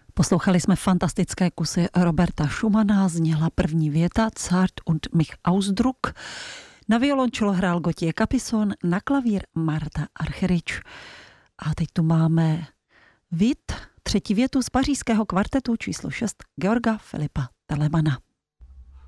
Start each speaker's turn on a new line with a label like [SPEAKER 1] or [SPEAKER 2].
[SPEAKER 1] Poslouchali jsme fantastické kusy Roberta Schumana, zněla první věta Zart und mich Ausdruck. Na violončelo hrál Gotye Capison, na klavír Marta Argerich. A teď tu máme třetí větu z pařížského kvartetu číslo 6 Georga Filipa Telemana.